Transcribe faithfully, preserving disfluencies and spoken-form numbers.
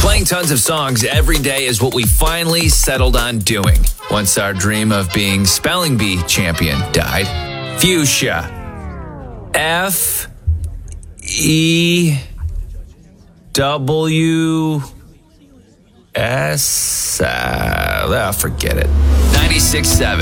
Playing tons of songs every day is what we finally settled on doing once our dream of being spelling bee champion died. Fuchsia. F E W S. Uh, forget it. ninety-six point seven